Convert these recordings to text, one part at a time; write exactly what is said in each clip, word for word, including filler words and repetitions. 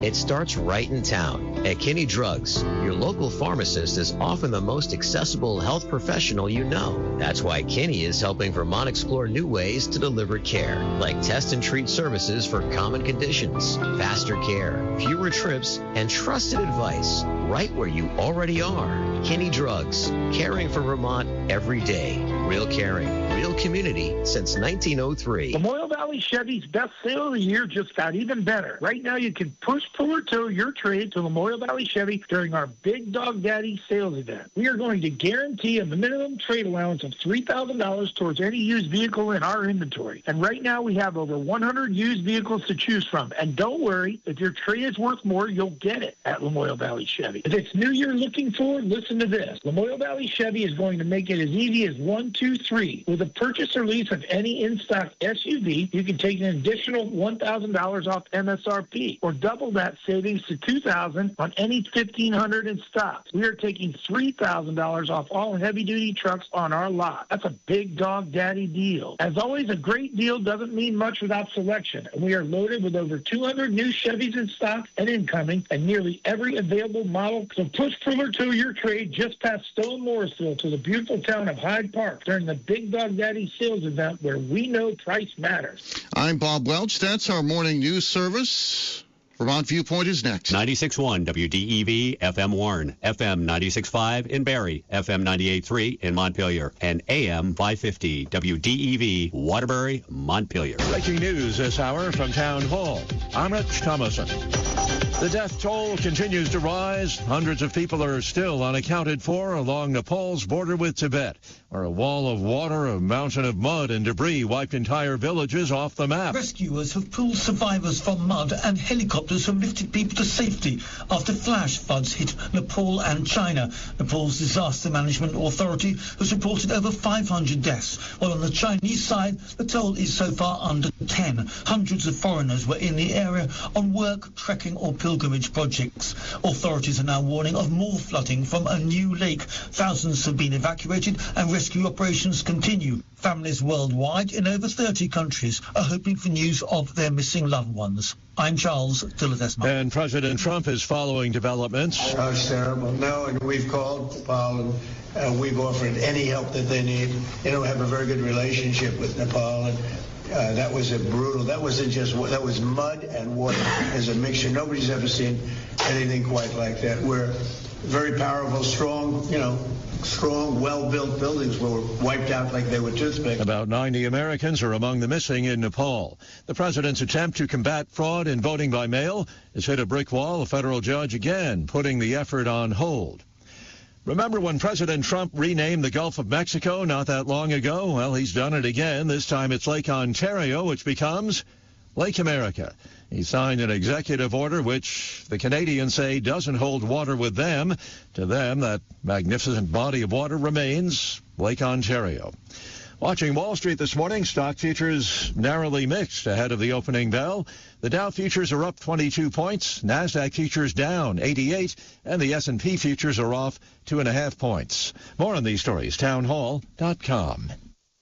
It starts right in town. At Kinney Drugs, your local pharmacist is often the most accessible health professional you know. That's why Kinney is helping Vermont explore new ways to deliver care, like test and treat services for common conditions, faster care, fewer trips, and trusted advice right where you already are. Kinney Drugs, caring for Vermont every day. Real caring, real community since nineteen oh three. Memorial Valley Chevy's best sale of the year just got even better. Right now, you can push, pull, or tow your trade to Memorial Valley Chevy during our Big Dog Daddy sales event. We are going to guarantee a minimum trade allowance of three thousand dollars towards any used vehicle in our inventory. And right now, we have over one hundred used vehicles to choose from. And don't worry, if your trade is worth more, you'll get it at Memorial Valley Chevy. If it's new you're looking for, listen to this. Memorial Valley Chevy is going to make it as easy as one, two, three. With a purchase or lease of any in-stock S U V, you can take an additional one thousand dollars off M S R P or double that savings to two thousand dollars on any fifteen hundred in stock. We are taking three thousand dollars off all heavy-duty trucks on our lot. That's a Big Dog Daddy deal. As always, a great deal doesn't mean much without selection, and we are loaded with over two hundred new Chevys in stock and incoming, and nearly every available model. So push, pull, or tow your trade just past Stone Morrisville to the beautiful town of Hyde Park during the Big Dog Daddy sales event where we know price matters. I'm Bob Welch. That's our morning news service. Vermont Viewpoint is next. ninety-six point one W D E V, F M Warren, F M ninety-six point five in Barrie, F M ninety-eight point three in Montpelier, and A M five fifty W D E V, Waterbury, Montpelier. Breaking news this hour from Town Hall. I'm Rich Thomason. The death toll continues to rise. Hundreds of people are still unaccounted for along Nepal's border with Tibet, where a wall of water, a mountain of mud and debris wiped entire villages off the map. Rescuers have pulled survivors from mud, and helicopters have lifted people to safety after flash floods hit Nepal and China. Nepal's Disaster Management Authority has reported over five hundred deaths, while on the Chinese side, the toll is so far under ten. Hundreds of foreigners were in the area on work, trekking or pilgrimage projects. Authorities are now warning of more flooding from a new lake. Thousands have been evacuated and rescue operations continue. Families worldwide in over thirty countries are hoping for news of their missing loved ones. I'm Charles Dilladesma. And President Trump is following developments. Oh, it's terrible. No, and we've called Nepal and uh, we've offered any help that they need. You know, we have a very good relationship with Nepal, and Uh, that was a brutal, that wasn't just, that was mud and water as a mixture. Nobody's ever seen anything quite like that. We're very powerful, strong, you know, strong, well-built buildings were wiped out like they were toothpicks. About ninety Americans are among the missing in Nepal. The president's attempt to combat fraud in voting by mail has hit a brick wall. A federal judge again putting the effort on hold. Remember when President Trump renamed the Gulf of Mexico not that long ago? Well, he's done it again. This time it's Lake Ontario, which becomes Lake America. He signed an executive order which the Canadians say doesn't hold water with them. To them, that magnificent body of water remains Lake Ontario. Watching Wall Street this morning, stock futures narrowly mixed ahead of the opening bell. The Dow futures are up twenty-two points, NASDAQ futures down eighty-eight, and the S and P futures are off two and a half points. More on these stories, townhall dot com.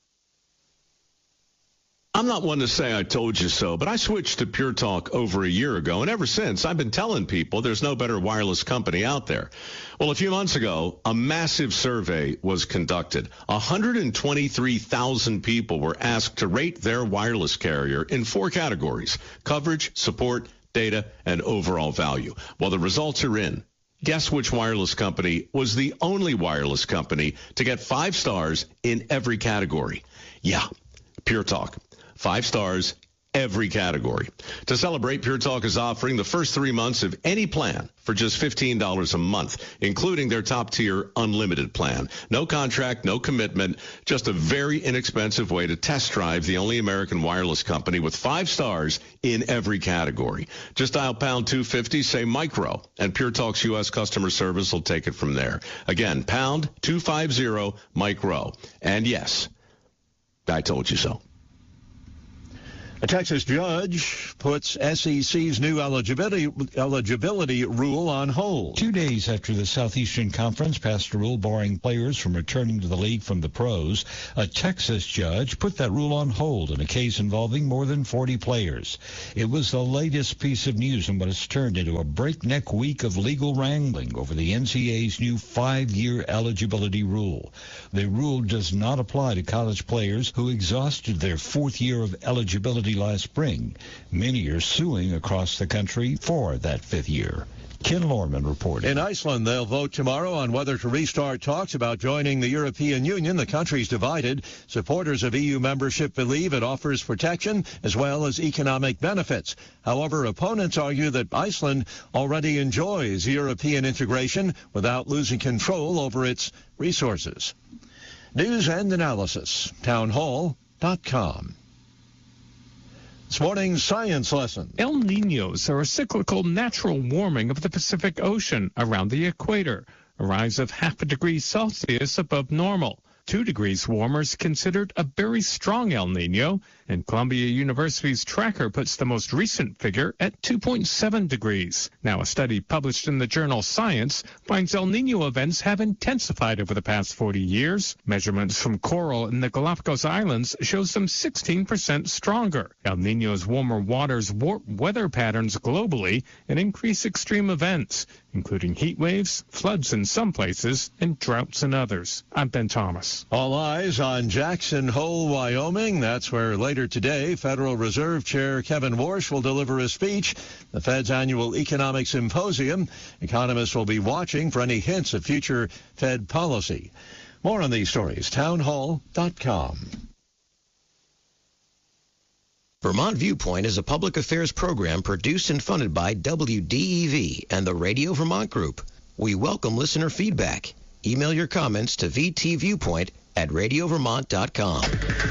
I'm not one to say I told you so, but I switched to Pure Talk over a year ago, and ever since, I've been telling people there's no better wireless company out there. Well, a few months ago, a massive survey was conducted. one hundred twenty-three thousand people were asked to rate their wireless carrier in four categories: coverage, support, data, and overall value. Well, the results are in. Guess which wireless company was the only wireless company to get five stars in every category? Yeah, Pure Talk. Five stars, every category. To celebrate, Pure Talk is offering the first three months of any plan for just fifteen dollars a month, including their top-tier unlimited plan. No contract, no commitment, just a very inexpensive way to test drive the only American wireless company with five stars in every category. Just dial pound two fifty, say micro, and Pure Talk's U S customer service will take it from there. Again, pound two fifty, micro. And yes, I told you so. A Texas judge puts S E C's new eligibility eligibility rule on hold. Two days after the Southeastern Conference passed a rule barring players from returning to the league from the pros, a Texas judge put that rule on hold in a case involving more than forty players. It was the latest piece of news in what has turned into a breakneck week of legal wrangling over the N C A A's new five-year eligibility rule. The rule does not apply to college players who exhausted their fourth year of eligibility last spring. Many are suing across the country for that fifth year. Ken Lorman reported. In Iceland, they'll vote tomorrow on whether to restart talks about joining the European Union. The country's divided. Supporters of E U membership believe it offers protection as well as economic benefits. However, opponents argue that Iceland already enjoys European integration without losing control over its resources. News and analysis, townhall dot com. This morning's science lesson. El Niños are a cyclical natural warming of the Pacific Ocean around the equator, a rise of half a degree Celsius above normal. Two degrees warmer is considered a very strong El Nino, and Columbia University's tracker puts the most recent figure at two point seven degrees. Now, a study published in the journal Science finds El Nino events have intensified over the past forty years. Measurements from coral in the Galapagos Islands shows them sixteen percent stronger. El Nino's warmer waters warp weather patterns globally and increase extreme events, including heat waves, floods in some places, and droughts in others. I'm Ben Thomas. All eyes on Jackson Hole, Wyoming. That's where later today, Federal Reserve Chair Kevin Warsh will deliver a speech. The Fed's annual economic symposium. Economists will be watching for any hints of future Fed policy. More on these stories, townhall dot com. Vermont Viewpoint is a public affairs program produced and funded by W D E V and the Radio Vermont Group. We welcome listener feedback. Email your comments to v t viewpoint at radio vermont dot com.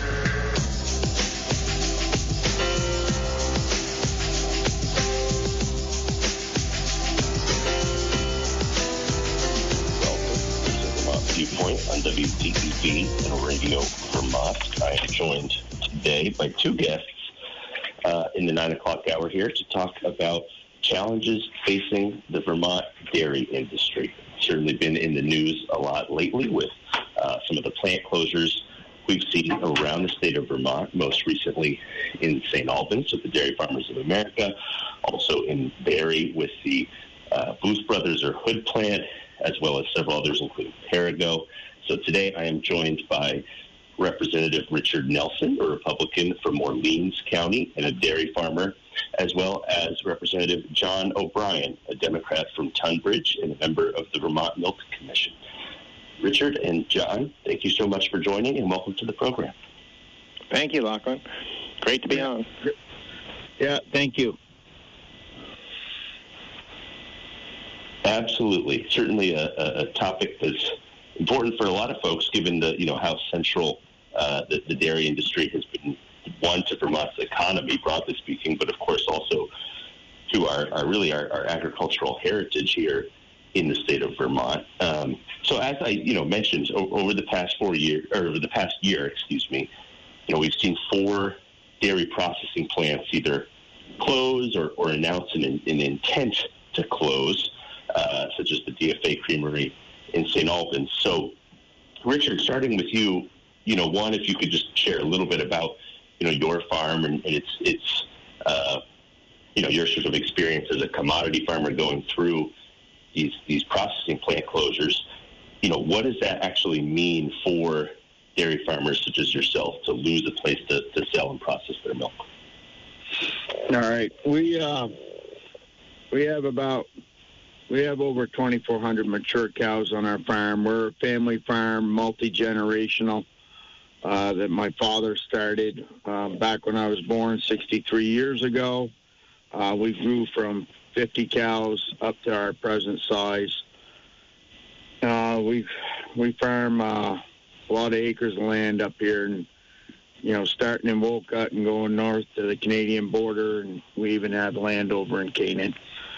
Viewpoint on W D E V and Radio Vermont. I am joined today by two guests uh, in the nine o'clock hour here to talk about challenges facing the Vermont dairy industry. Certainly been in the news a lot lately with uh, some of the plant closures we've seen around the state of Vermont, most recently in Saint Albans with the Dairy Farmers of America, also in Barrie with the uh, Booth Brothers or Hood plant, as well as several others, including Perigo. So today I am joined by Representative Richard Nelson, a Republican from Orleans County and a dairy farmer, as well as Representative John O'Brien, a Democrat from Tunbridge and a member of the Vermont Milk Commission. Richard and John, thank you so much for joining and welcome to the program. Thank you, Lachlan. Great to be on. Yeah, thank you. Absolutely. Certainly a, a, a topic that's important for a lot of folks, given the, you know, how central uh, the, the dairy industry has been, one, to Vermont's economy, broadly speaking, but of course also to our, our really our, our agricultural heritage here in the state of Vermont. Um, so as I, you know, mentioned, o- over the past four years, or over the past year, excuse me, you know, we've seen four dairy processing plants either close or, or announce an, an intent to close, uh, such as the D F A Creamery in Saint Albans. So, Richard, starting with you, you know, one, if you could just share a little bit about, you know, your farm and, and its, its, uh, you know, your sort of experience as a commodity farmer going through these these processing plant closures. You know, what does that actually mean for dairy farmers such as yourself to lose a place to, to sell and process their milk? All right, we uh, we have about we have over twenty-four hundred mature cows on our farm. We're a family farm, multi-generational, uh, that my father started uh, back when I was born sixty-three years ago. Uh, we grew from fifty cows up to our present size. Uh, we we farm uh, a lot of acres of land up here, and you know, starting in Wolcott and going north to the Canadian border, and we even have land over in Canaan.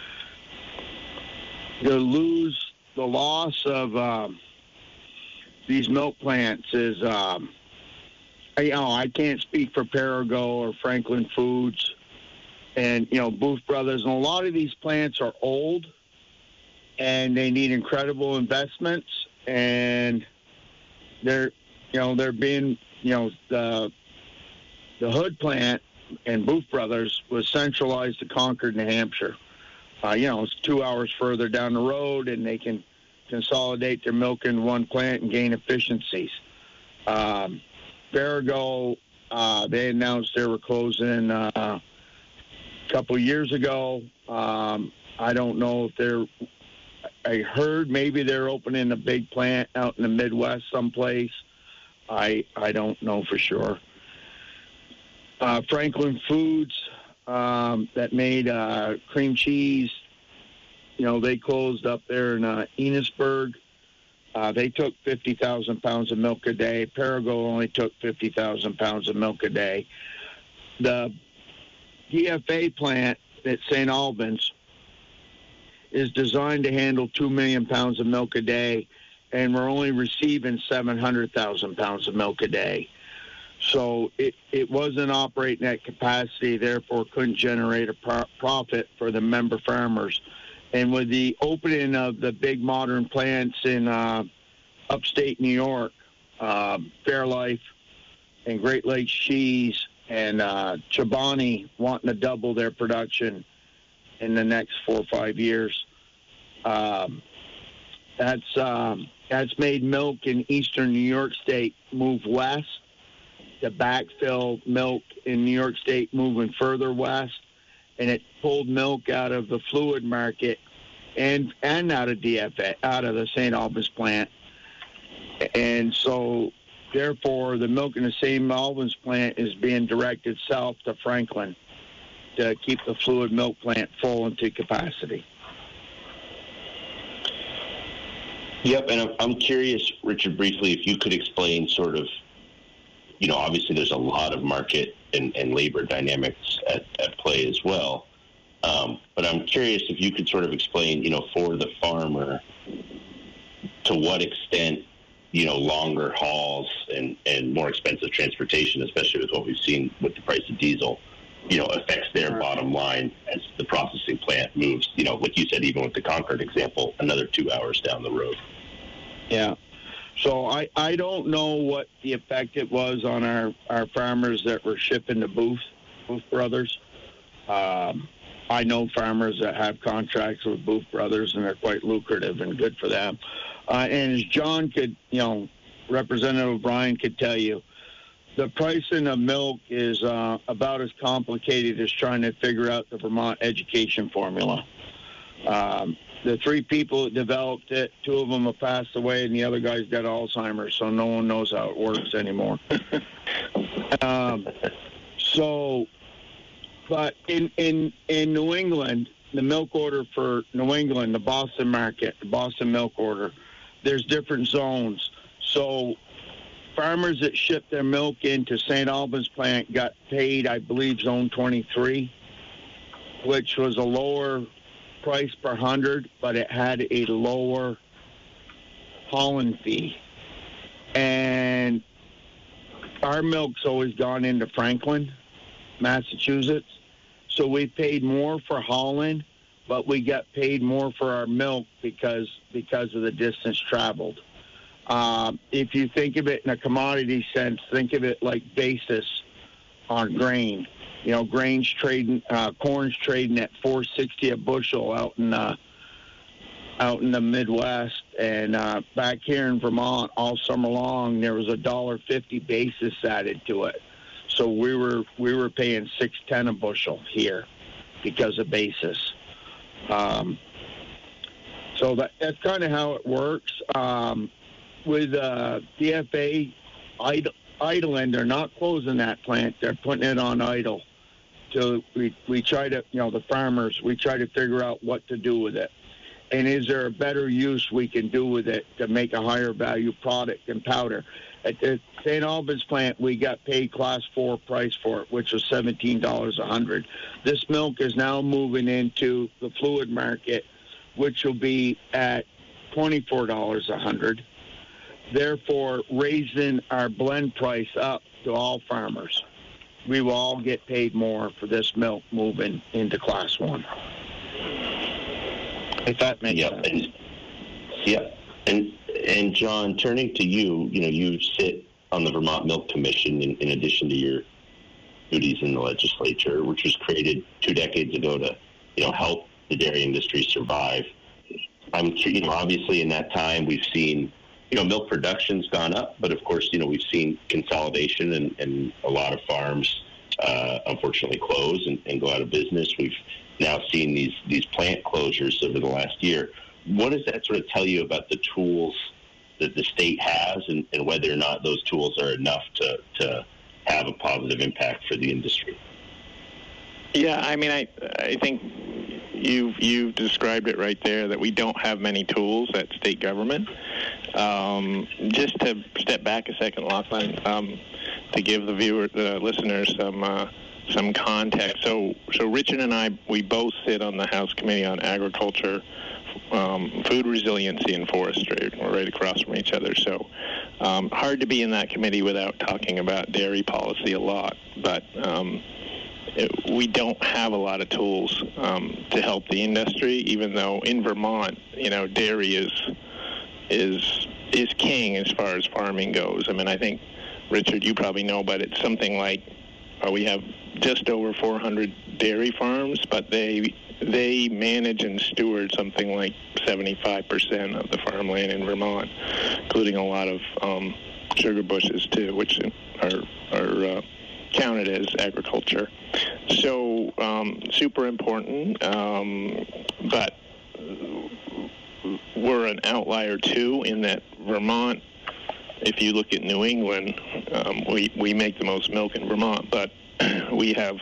To lose the loss of um, these milk plants is um, I, you know, I can't speak for Perigo or Franklin Foods and, you know, Booth Brothers. And a lot of these plants are old, and they need incredible investments. And they're, you know, they're being, you know, the the Hood plant and Booth Brothers was centralized to Concord, New Hampshire. Uh, you know, it's two hours further down the road, and they can consolidate their milk in one plant and gain efficiencies. Um, Perigo, uh, they announced they were closing uh, a couple years ago. Um, I don't know if they're, I heard maybe they're opening a big plant out in the Midwest someplace. I I don't know for sure. Uh, Franklin Foods, um, that made uh, cream cheese, you know, they closed up there in uh, Enosburg. Uh, they took fifty thousand pounds of milk a day. Perigo only took fifty thousand pounds of milk a day. The D F A plant at Saint Albans is designed to handle two million pounds of milk a day, and we're only receiving seven hundred thousand pounds of milk a day. So it, it wasn't operating at capacity, therefore couldn't generate a pro- profit for the member farmers. And with the opening of the big modern plants in uh, upstate New York, uh, Fairlife and Great Lakes Cheese and uh, Chobani wanting to double their production in the next four or five years, um, that's um, that's made milk in eastern New York State move west to backfill milk in New York State moving further west. And it pulled milk out of the fluid market and and out of D F A, out of the Saint Albans plant. And so, therefore, the milk in the Saint Albans plant is being directed south to Franklin to keep the fluid milk plant full into capacity. Yep, and I'm, I'm curious, Richard, briefly, if you could explain sort of, you know, obviously there's a lot of market and, and labor dynamics at, at play as well. Um, but I'm curious if you could sort of explain, you know, for the farmer, to what extent, you know, longer hauls and, and more expensive transportation, especially with what we've seen with the price of diesel, you know, affects their bottom line as the processing plant moves, you know, like you said, even with the Concord example, another two hours down the road. Yeah. So I, I don't know what the effect it was on our, our farmers that were shipping to Booth, Booth Brothers. Um, I know farmers that have contracts with Booth Brothers, and they're quite lucrative and good for them. Uh, and as John could, you know, Representative O'Brien could tell you, the pricing of milk is uh, about as complicated as trying to figure out the Vermont education formula. Um, the three people that developed it, two of them have passed away, and the other guy's got Alzheimer's, so no one knows how it works anymore. um, so, but in, in, in New England, the milk order for New England, the Boston market, the Boston milk order, there's different zones. So farmers that ship their milk into Saint Albans plant got paid, I believe, zone twenty-three, which was a lower price per hundred, but it had a lower hauling fee. And our milk's always gone into Franklin, Massachusetts. So we paid more for hauling, but we got paid more for our milk because because of the distance traveled. Uh, if you think of it in a commodity sense, think of it like basis on grain. You know, grain's trading, uh, corn's trading at four sixty a bushel out in uh, out in the Midwest, and uh, back here in Vermont all summer long there was a dollar fifty basis added to it. So we were we were paying six ten a bushel here because of basis. Um, so that that's kind of how it works. Um, with uh, D F A idle, idling, they're not closing that plant; they're putting it on idle. So we we try to, you know, the farmers, we try to figure out what to do with it, and is there a better use we can do with it to make a higher value product than powder? At the Saint Albans plant, we got paid class four price for it, which was seventeen dollars a hundred. This milk is now moving into the fluid market, which will be at twenty-four dollars a hundred. Therefore, raising our blend price up to all farmers. We will all get paid more for this milk moving into Class one. If that makes yep. sense. And, yeah. And, and, John, turning to you, you know, you sit on the Vermont Milk Commission in, in addition to your duties in the legislature, which was created two decades ago to, you know, help the dairy industry survive. I'm, you know, obviously in that time we've seen, you know, milk production's gone up, but of course, you know, we've seen consolidation and, and a lot of farms, uh, unfortunately close and, and go out of business. We've now seen these, these plant closures over the last year. What does that sort of tell you about the tools that the state has and, and whether or not those tools are enough to, to have a positive impact for the industry? Yeah, I mean, I I think you you described it right there, that we don't have many tools at state government. Um, just to step back a second, Lachlan, um, to give the viewer, the listeners some uh, some context. So, so Richard and I, we both sit on the House Committee on Agriculture, um, Food Resiliency, and Forestry. We're right across from each other. So, um, hard to be in that committee without talking about dairy policy a lot. But um, it, we don't have a lot of tools um, to help the industry, even though in Vermont, you know, dairy is is is king as far as farming goes. I mean, I think, Richard, you probably know, but it's something like uh, we have just over four hundred dairy farms, but they they manage and steward something like seventy-five percent of the farmland in Vermont, including a lot of um, sugar bushes too, which are are uh, counted as agriculture. So um, super important, um, but we're an outlier too in that Vermont, if you look at New England, um, we, we make the most milk in Vermont, but we have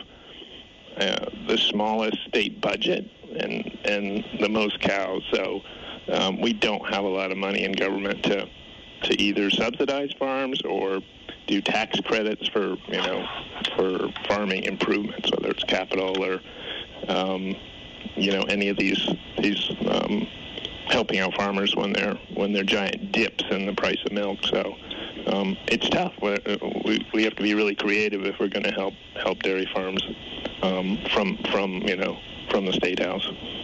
uh, the smallest state budget and, and the most cows. So um, we don't have a lot of money in government to to either subsidize farms or do tax credits for, you know, for farming improvements, whether it's capital or, um, you know, any of these these um, helping out farmers when they're when they're giant dips in the price of milk. So um, it's tough. We we have to be really creative if we're going to help help dairy farms um, from from you know from the State House.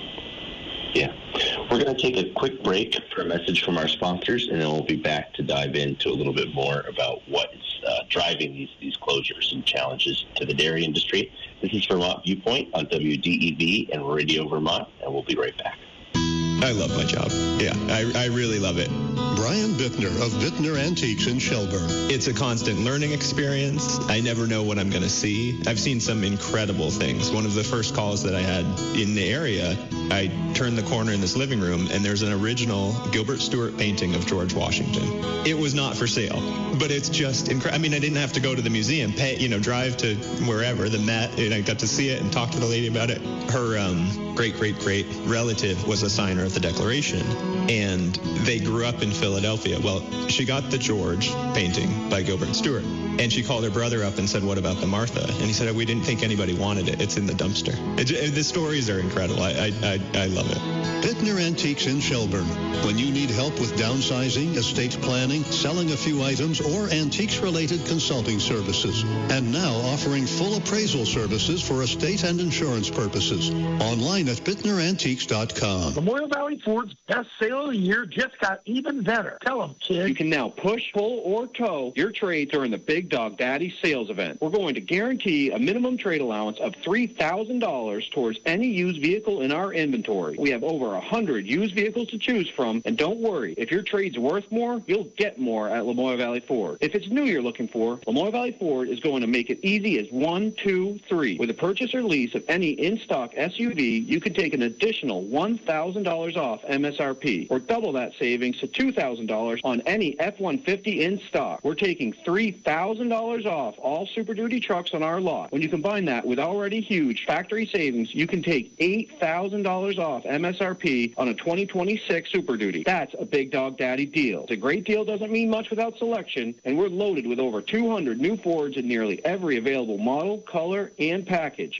Yeah. We're going to take a quick break for a message from our sponsors, and then we'll be back to dive into a little bit more about what is uh, driving these, these closures and challenges to the dairy industry. This is Vermont Viewpoint on W D E V and Radio Vermont, and we'll be right back. I love my job. Yeah, I, I really love it. Brian Bittner of Bittner Antiques in Shelburne. It's a constant learning experience. I never know what I'm going to see. I've seen some incredible things. One of the first calls that I had in the area, I turned the corner in this living room, and there's an original Gilbert Stuart painting of George Washington. It was not for sale, but it's just incredible. I mean, I didn't have to go to the museum, pay, you know, drive to wherever, the Met, and I got to see it and talk to the lady about it. Her um, great-great-great relative was a signer of the Declaration, and they grew up in Philadelphia. Well, she got the George painting by Gilbert Stuart, and she called her brother up and said, "What about the Martha?" And he said, "We didn't think anybody wanted it. It's in the dumpster." It, it, the stories are incredible. I, I, I, I love it. Bittner Antiques in Shelburne. When you need help with downsizing, estate planning, selling a few items, or antiques-related consulting services. And now offering full appraisal services for estate and insurance purposes. Online at bittner antiques dot com. Memorial Valley Ford's best sale of the year just got even better. Tell them, kid. You can now push, pull, or tow your trade during the Big Dog Daddy sales event. We're going to guarantee a minimum trade allowance of three thousand dollars towards any used vehicle in our inventory. We have over one hundred used vehicles to choose from, and don't worry, if your trade's worth more, you'll get more at Lamoille Valley Ford. If it's new you're looking for, Lamoille Valley Ford is going to make it easy as one, two, three. With a purchase or lease of any in-stock S U V, you can take an additional one thousand dollars off M S R P, or double that savings to two thousand dollars on any F one fifty in stock. We're taking three thousand dollars off all Super Duty trucks on our lot. When you combine that with already huge factory savings, you can take eight thousand dollars off M S R P on a twenty twenty-six Super Duty. That's a Big Dog Daddy deal. It's a great deal, doesn't mean much without selection, and we're loaded with over two hundred new Fords in nearly every available model, color, and package. Woo!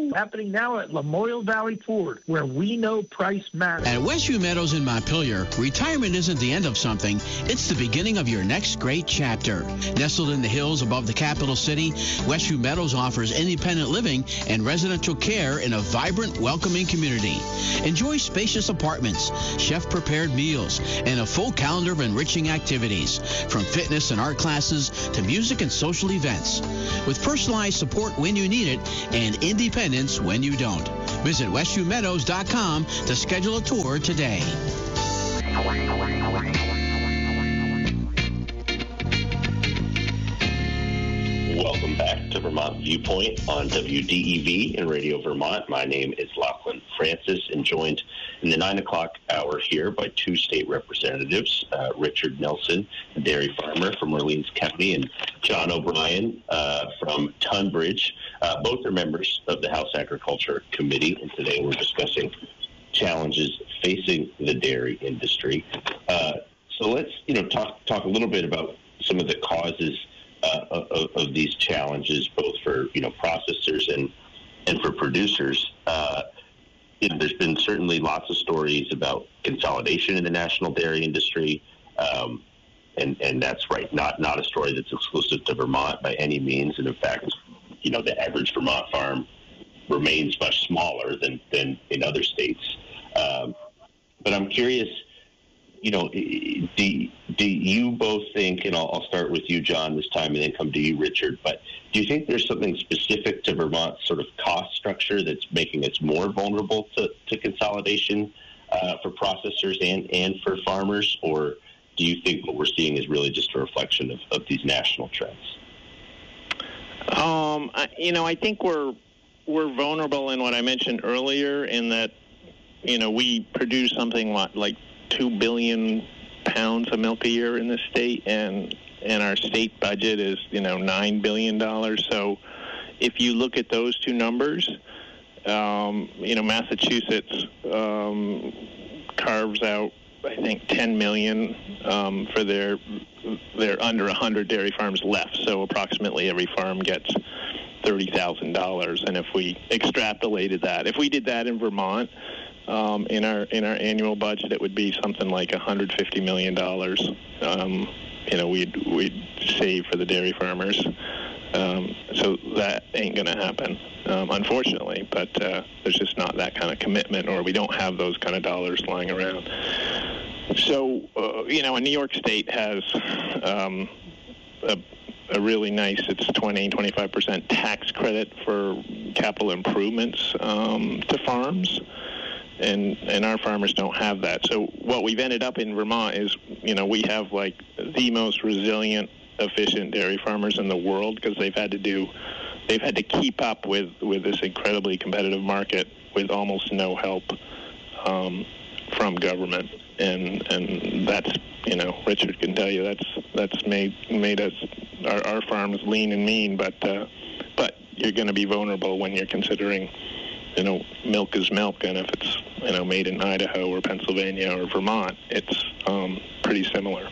Woo! Happening now at Lamoille Valley Ford, where we know price matters. At Westview Meadows in Montpelier, retirement isn't the end of something. It's the beginning of your next great chapter. Nestled in the hills above the capital city, Westview Meadows offers independent living and residential care in a vibrant, welcoming community. Enjoy spacious apartments, chef-prepared meals, and a full calendar of enriching activities, from fitness and art classes to music and social events. With personalized support when you need it and independence when you don't. Visit westview meadows dot com to schedule a tour today. Welcome back to Vermont Viewpoint on W D E V and Radio Vermont. My name is Lachlan Francis, and joined in the nine o'clock hour here by two state representatives, uh, Richard Nelson, a dairy farmer from Orleans County, and John O'Brien uh, from Tunbridge. Uh, both are members of the House Agriculture Committee, and today we're discussing challenges facing the dairy industry. Uh, so let's, you know, talk talk a little bit about some of the causes Uh, of, of these challenges, both for, you know, processors and and for producers. Uh, you know, there's been certainly lots of stories about consolidation in the national dairy industry, um, and and that's right, not not a story that's exclusive to Vermont by any means. And in fact, you know, the average Vermont farm remains much smaller than than in other states. Um, but I'm curious, you know, do, do you both think, and I'll, I'll start with you, John, this time, and then come to you, Richard, but do you think there's something specific to Vermont's sort of cost structure that's making us more vulnerable to, to consolidation uh, for processors and, and for farmers, or do you think what we're seeing is really just a reflection of, of these national trends? Um, I, you know, I think we're we're vulnerable in what I mentioned earlier, in that, you know, we produce something like, like two billion pounds of milk a year in this state, and and our state budget is, you know, nine billion dollars. So if you look at those two numbers, um, you know, Massachusetts um, carves out, I think, ten million um, for their their under one hundred dairy farms left. So approximately every farm gets thirty thousand dollars. And if we extrapolated that, if we did that in Vermont, Um, in our in our annual budget, it would be something like one hundred fifty million dollars. Um, you know, we'd we'd save for the dairy farmers. Um, so that ain't going to happen, um, unfortunately. But uh, there's just not that kind of commitment, or we don't have those kind of dollars lying around. So, uh, you know, and New York State has um, a, a really nice, it's twenty, twenty-five percent tax credit for capital improvements um, to farms. And and our farmers don't have that. So what we've ended up in Vermont is, you know, we have like the most resilient, efficient dairy farmers in the world, because they've had to do, they've had to keep up with, with this incredibly competitive market with almost no help um, from government. And and that's, you know, Richard can tell you, that's that's made made us, our, our farms lean and mean. But uh, but you're going to be vulnerable when you're considering, you know, milk is milk, and if it's, you know, made in Idaho or Pennsylvania or Vermont, it's um, pretty similar.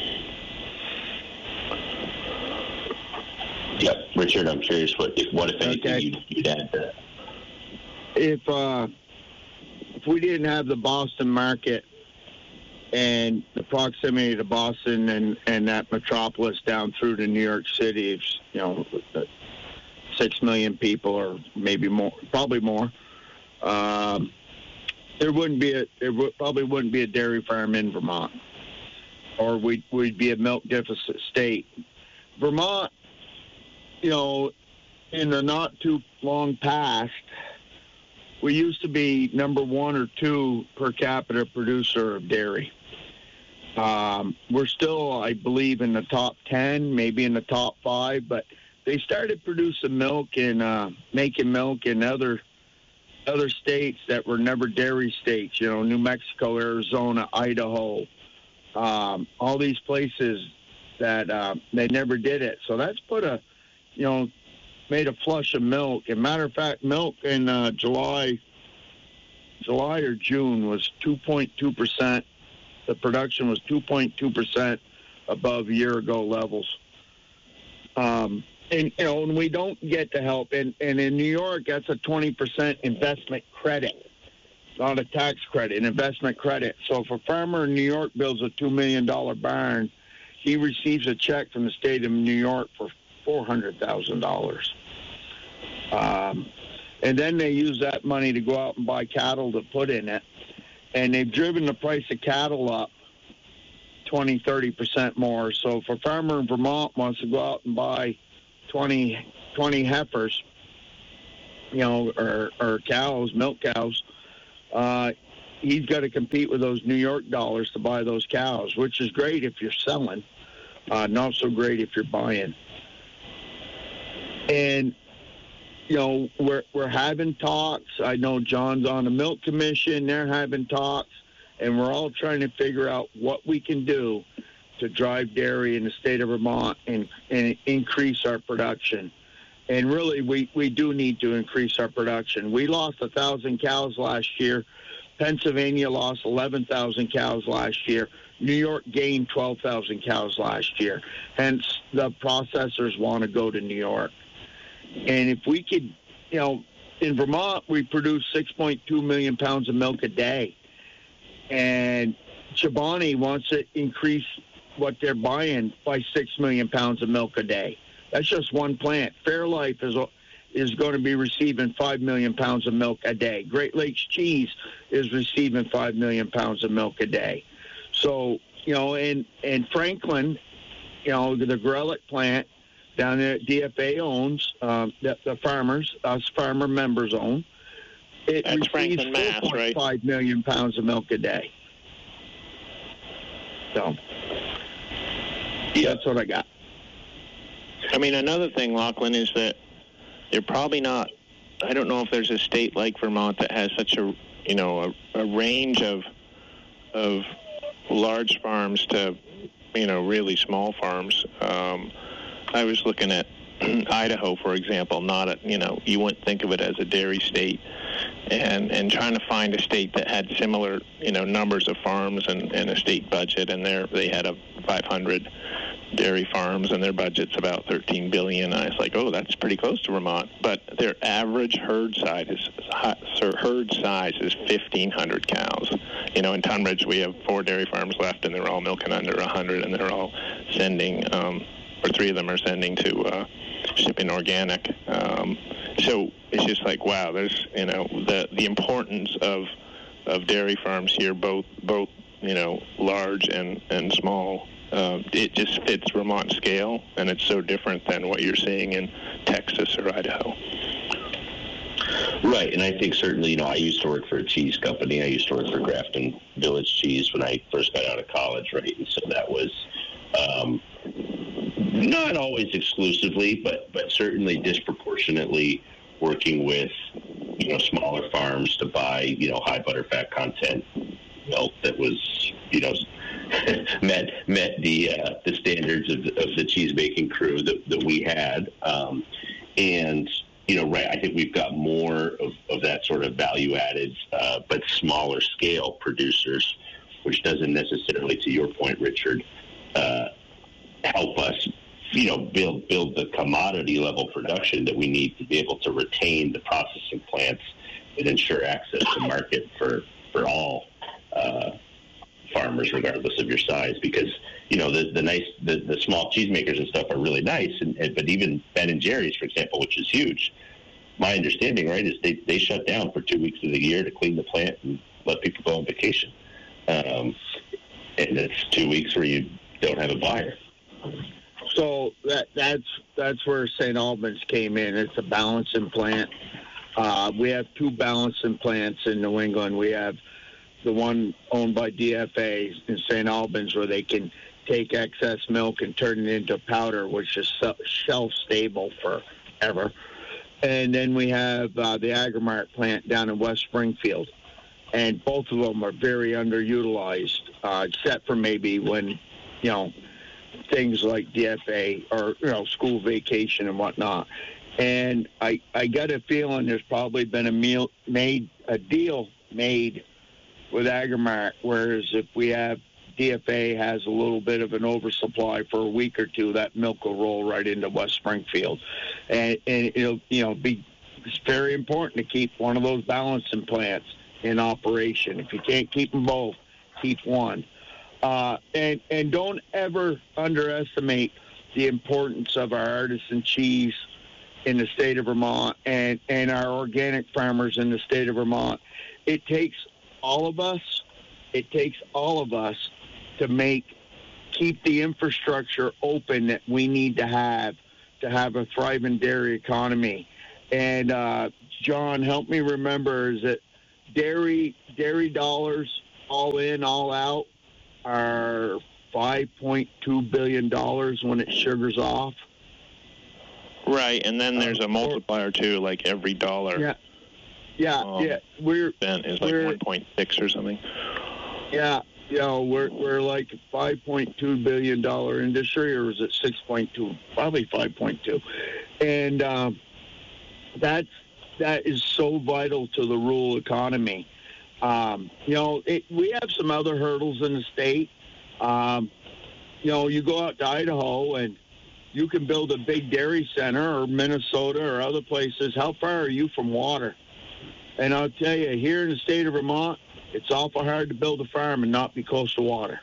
Yeah, Richard, I'm curious what, if, what if anything, okay. you'd, you'd add to that. If uh, if we didn't have the Boston market and the proximity to Boston and, and that metropolis down through to New York City, it's, you know, six million people, or maybe more, probably more. Um, there wouldn't be a, there w- probably wouldn't be a dairy farm in Vermont, or we'd, we'd be a milk deficit state. Vermont, you know, in the not too long past, we used to be number one or two per capita producer of dairy. Um, we're still, I believe, in the top ten, maybe in the top five, but they started producing milk and uh, making milk in other other states that were never dairy states. You know, New Mexico, Arizona, Idaho, um, all these places that uh, they never did it. So that's put a, you know, made a flush of milk. As a matter of fact, milk in uh, July, July or June was two point two percent. The production was two point two percent above year ago levels. Um, and you know, and we don't get the help. And, and in New York, that's a twenty percent investment credit, not a tax credit, an investment credit. So if a farmer in New York builds a two million dollars barn, he receives a check from the state of New York for four hundred thousand dollars. Um, and then they use that money to go out and buy cattle to put in it. And they've driven the price of cattle up twenty, thirty percent more. So if a farmer in Vermont wants to go out and buy twenty, twenty heifers, you know, or, or cows, milk cows, uh, he's got to compete with those New York dollars to buy those cows, which is great if you're selling, uh, not so great if you're buying. And, you know, we're we're having talks. I know John's on the Milk Commission. They're having talks. And we're all trying to figure out what we can do to drive dairy in the state of Vermont and, and increase our production. And really, we, we do need to increase our production. We lost one thousand cows last year. Pennsylvania lost eleven thousand cows last year. New York gained twelve thousand cows last year. Hence, the processors want to go to New York. And if we could, you know, in Vermont, we produce six point two million pounds of milk a day. And Chobani wants to increase what they're buying by six million pounds of milk a day. That's just one plant. Fairlife is is going to be receiving five million pounds of milk a day. Great Lakes Cheese is receiving five million pounds of milk a day. So, you know, and, and Franklin, you know, the Grellick plant down there at D F A owns, um, the, the farmers, us farmer members own. It That's Franklin, Mass, right? four point five million pounds of milk a day. So, yeah, that's what I got. I mean, another thing, Lachlan, is that they're probably not, I don't know if there's a state like Vermont that has such a, you know, a, a range of of large farms to, you know, really small farms. Um, I was looking at Idaho, for example, not a, you know, you wouldn't think of it as a dairy state, and and trying to find a state that had similar, you know, numbers of farms and, and a state budget, and there they had a five hundred dairy farms, and their budget's about thirteen billion dollars. I was like, oh, that's pretty close to Vermont, but their average herd size is herd size is fifteen hundred cows. You know, in Tunbridge we have four dairy farms left, and they're all milking under one hundred, and they're all sending, um, or three of them are sending to uh, shipping organic. Um, so it's just like, wow, there's, you know, the the importance of of dairy farms here, both both you know, large and and small. Uh, it just fits Vermont scale, and it's so different than what you're seeing in Texas or Idaho. Right, and I think certainly, you know, I used to work for a cheese company. I used to work for Grafton Village Cheese when I first got out of college, right? And so that was um, not always exclusively, but but certainly disproportionately working with, you know, smaller farms to buy, you know, high butter fat content milk that was, you know, met met the uh, the standards of, of the cheese making crew that, that we had, um, and you know, right. I think we've got more of, of that sort of value added, uh, but smaller scale producers, which doesn't necessarily, to your point, Richard, uh, help us, you know, build build the commodity level production that we need to be able to retain the processing plants and ensure access to market for for all uh, farmers, regardless of your size. Because, you know, the the nice the, the small cheesemakers and stuff are really nice, and, and but even Ben and Jerry's, for example, which is huge. My understanding, right, is they they shut down for two weeks of the year to clean the plant and let people go on vacation, um, and it's two weeks where you don't have a buyer. So that that's that's where Saint Albans came in. It's a balancing plant. Uh, we have two balancing plants in New England. We have the one owned by D F A in Saint Albans, where they can take excess milk and turn it into powder, which is shelf stable forever. And then we have uh, the Agrimark plant down in West Springfield. And both of them are very underutilized, uh, except for maybe when, you know, things like D F A or, you know, school vacation and whatnot. And I, I got a feeling there's probably been a meal made, a deal made with Agrimark, whereas if we have D F A has a little bit of an oversupply for a week or two, that milk will roll right into West Springfield. And, and it'll, you know, be it's very important to keep one of those balancing plants in operation. If you can't keep them both, keep one. Uh, and, and don't ever underestimate the importance of our artisan cheese in the state of Vermont and, and our organic farmers in the state of Vermont. It takes all of us, it takes all of us to make, keep the infrastructure open that we need to have to have a thriving dairy economy. And uh, John, help me remember, is that dairy dairy dollars all in, all out are five point two billion dollars when it sugars off. Right, and then there's a multiplier too, like every dollar. Yeah, yeah, um, yeah. We're spent is like one point six or something. Yeah, you know, we're we're like a five point two billion dollar industry, or is it six point two? Probably five point two, and um, that's that is so vital to the rural economy. Um, you know, it, we have some other hurdles in the state. Um, you know, you go out to Idaho and you can build a big dairy center, or Minnesota or other places. How far are you from water? And I'll tell you, here in the state of Vermont, it's awful hard to build a farm and not be close to water.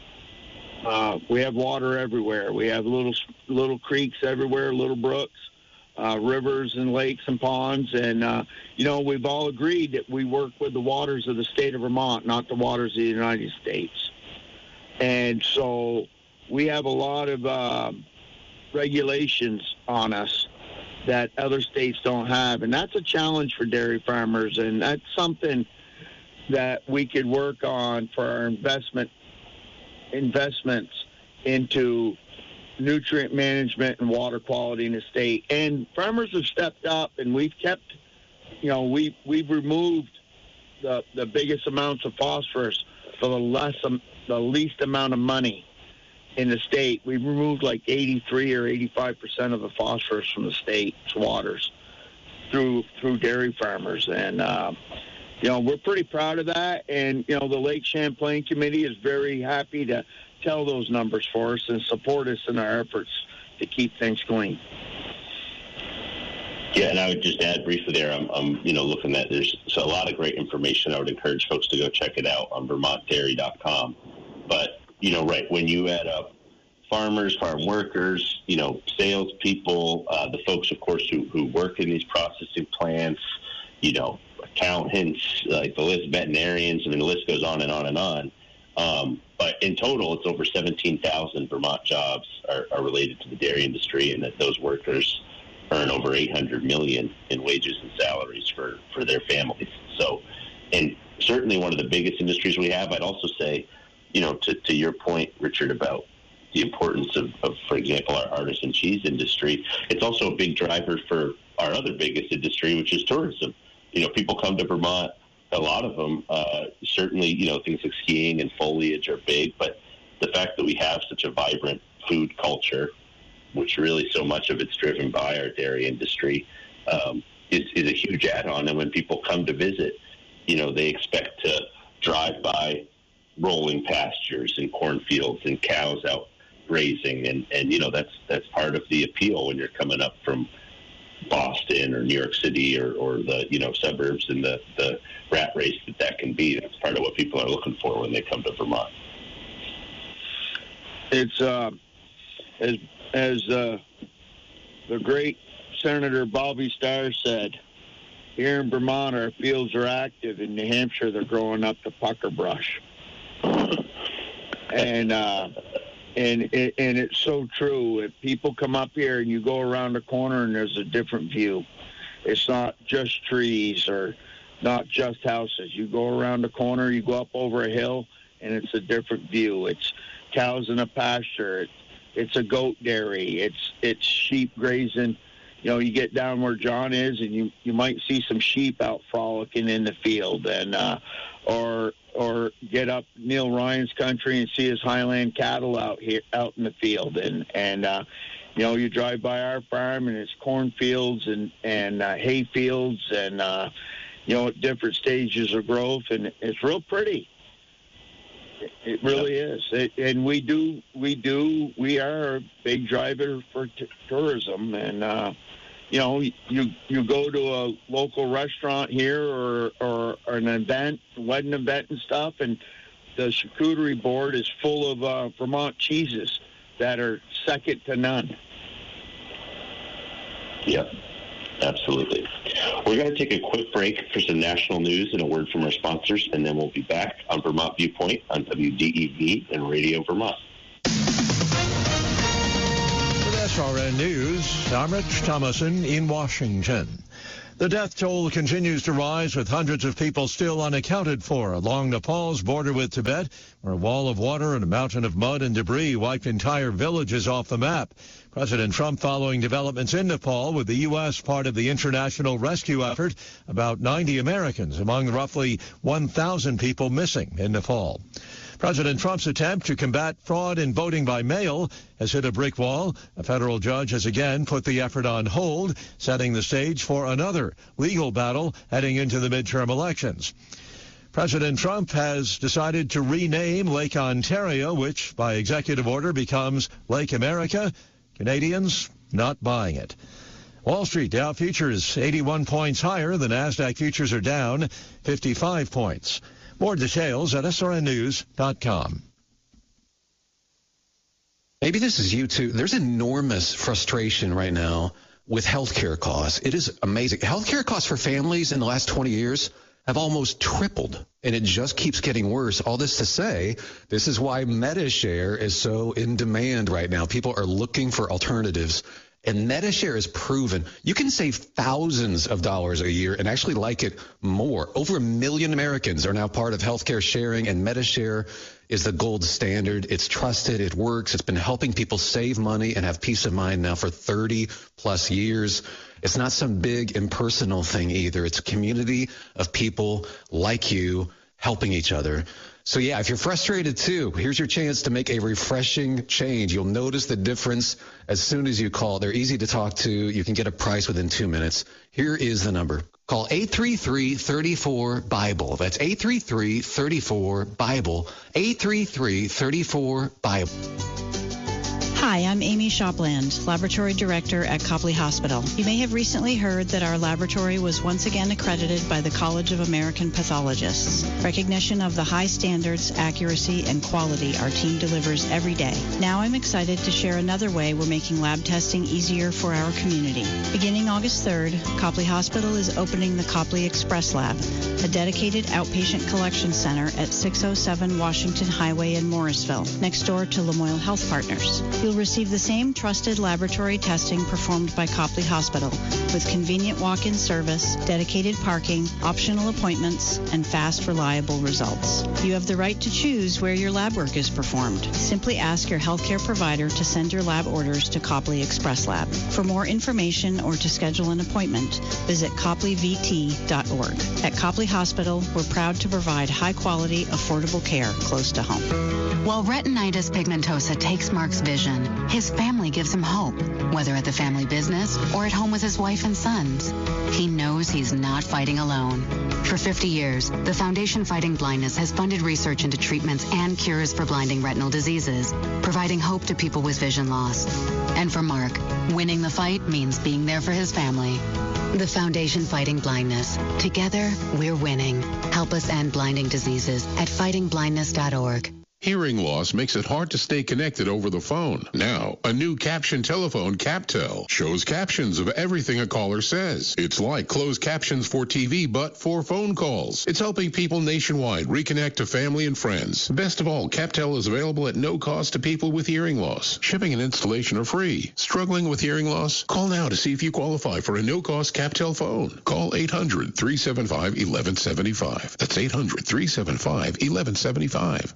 Uh, we have water everywhere. We have little little creeks everywhere, little brooks, uh, rivers and lakes and ponds. And, uh, you know, we've all agreed that we work with the waters of the state of Vermont, not the waters of the United States. And so we have a lot of uh, regulations on us that other states don't have. And that's a challenge for dairy farmers. And that's something that we could work on for our investment investments into nutrient management and water quality in the state. And farmers have stepped up, and we've kept, you know, we we've removed the the biggest amounts of phosphorus for the less um, the least amount of money in the state. We've removed like eighty-three or eighty-five percent of the phosphorus from the state's waters through through dairy farmers. And uh, you know, we're pretty proud of that. And, you know, the Lake Champlain Committee is very happy to tell those numbers for us and support us in our efforts to keep things clean. Yeah, and I would just add briefly there, I'm, I'm you know, looking at, there's so a lot of great information. I would encourage folks to go check it out on vermont dairy dot com. But, you know, right, when you add up farmers, farm workers, you know, salespeople, uh, the folks, of course, who, who work in these processing plants, you know, accountants, like the list, veterinarians, I mean, the list goes on and on and on. Um, but in total, it's over seventeen thousand Vermont jobs are, are related to the dairy industry, and that those workers earn over eight hundred million dollars in wages and salaries for, for their families. So, and certainly one of the biggest industries we have. I'd also say, you know, to, to your point, Richard, about the importance of, of, for example, our artisan cheese industry, it's also a big driver for our other biggest industry, which is tourism. You know, people come to Vermont, a lot of them, uh, certainly, you know, things like skiing and foliage are big, but the fact that we have such a vibrant food culture, which really so much of it's driven by our dairy industry, um, is, is a huge add-on. And when people come to visit, you know, they expect to drive by rolling pastures and cornfields and cows out grazing. And, and, you know, that's that's part of the appeal when you're coming up from Boston or New York City or, or the, you know, suburbs and the, the rat race that that can be. That's part of what people are looking for when they come to Vermont. It's, uh, as, as uh, the great Senator Bobby Starr said, here in Vermont, our fields are active. In New Hampshire, they're growing up to pucker brush. And, uh, And it, and it's so true. If people come up here and you go around the corner and there's a different view. It's not just trees or not just houses. You go around the corner, you go up over a hill, and it's a different view. It's cows in a pasture. It's, it's a goat dairy. It's it's sheep grazing. You know, you get down where John is, and you, you might see some sheep out frolicking in the field, and uh, or or get up Neil Ryan's country and see his Highland cattle out here, out in the field. And, and uh, you know, you drive by our farm and it's cornfields and, and uh, hay fields and, uh, you know, at different stages of growth. And it's real pretty. It really yeah. is. It, and we do, we do, we are a big driver for t- tourism. And, uh, you know, you you go to a local restaurant here or, or, or an event, wedding event and stuff, and the charcuterie board is full of uh, Vermont cheeses that are second to none. Yep, absolutely. We're going to take a quick break for some national news and a word from our sponsors, and then we'll be back on Vermont Viewpoint on W D E V and Radio Vermont. With S R N News, I'm Rich Thomason in Washington. The death toll continues to rise, with hundreds of people still unaccounted for along Nepal's border with Tibet, where a wall of water and a mountain of mud and debris wiped entire villages off the map. President Trump following developments in Nepal, with the U S part of the international rescue effort, about ninety Americans among the roughly one thousand people missing in Nepal. President Trump's attempt to combat fraud in voting by mail has hit a brick wall. A federal judge has again put the effort on hold, setting the stage for another legal battle heading into the midterm elections. President Trump has decided to rename Lake Ontario, which by executive order becomes Lake America. Canadians not buying it. Wall Street Dow futures eighty-one points higher. The NASDAQ futures are down fifty-five points. More details at S R N news dot com. Maybe this is you too. There's enormous frustration right now with healthcare costs. It is amazing. Healthcare costs for families in the last twenty years have almost tripled, and it just keeps getting worse. All this to say, this is why MediShare is so in demand right now. People are looking for alternatives. And MediShare is proven you can save thousands of dollars a year and actually like it more. Over a million Americans are now part of healthcare sharing, and MediShare is the gold standard. It's trusted. It works. It's been helping people save money and have peace of mind now for thirty plus years. It's not some big impersonal thing either. It's a community of people like you helping each other. So, yeah, if you're frustrated, too, here's your chance to make a refreshing change. You'll notice the difference as soon as you call. They're easy to talk to. You can get a price within two minutes. Here is the number. Call eight three three, three four, Bible. That's eight three three, three four, Bible. eight three three, three four, Bible. Hi, I'm Amy Shopland, Laboratory Director at Copley Hospital. You may have recently heard that our laboratory was once again accredited by the College of American Pathologists. Recognition of the high standards, accuracy, and quality our team delivers every day. Now I'm excited to share another way we're making lab testing easier for our community. Beginning August third, Copley Hospital is opening the Copley Express Lab, a dedicated outpatient collection center at six oh seven Washington Highway in Morrisville, next door to Lamoille Health Partners. You'll receive the same trusted laboratory testing performed by Copley Hospital, with convenient walk-in service, dedicated parking, optional appointments, and fast, reliable results. You have the right to choose where your lab work is performed. Simply ask your healthcare provider to send your lab orders to Copley Express Lab. For more information or to schedule an appointment, visit copley v t dot org. At Copley Hospital, we're proud to provide high-quality, affordable care close to home. While retinitis pigmentosa takes Mark's vision, his family gives him hope, whether at the family business or at home with his wife and sons. He knows he's not fighting alone. For fifty years, the Foundation Fighting Blindness has funded research into treatments and cures for blinding retinal diseases, providing hope to people with vision loss. And for Mark, winning the fight means being there for his family. The Foundation Fighting Blindness. Together, we're winning. Help us end blinding diseases at fighting blindness dot org. Hearing loss makes it hard to stay connected over the phone. Now, a new caption telephone, CapTel, shows captions of everything a caller says. It's like closed captions for T V, but for phone calls. It's helping people nationwide reconnect to family and friends. Best of all, CapTel is available at no cost to people with hearing loss. Shipping and installation are free. Struggling with hearing loss? Call now to see if you qualify for a no-cost CapTel phone. Call eight hundred, three seven five, one one seven five. That's eight hundred, three seven five, one one seven five.